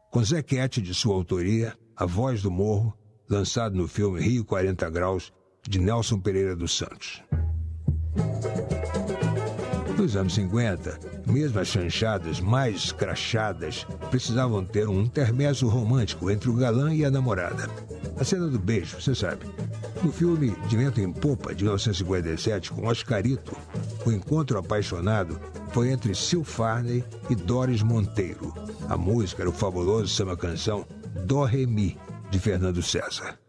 com Zequete de sua autoria, A Voz do Morro, lançado no filme Rio 40 Graus, de Nelson Pereira dos Santos. Nos anos 50, mesmo as chanchadas mais escrachadas precisavam ter um intermezzo romântico entre o galã e a namorada. A cena do beijo, você sabe. No filme De Vento em Popa, de 1957, com Oscarito, o encontro apaixonado foi entre Sil Farney e Doris Monteiro. A música era o fabuloso samba-canção Dó Ré Mi, de Fernando César.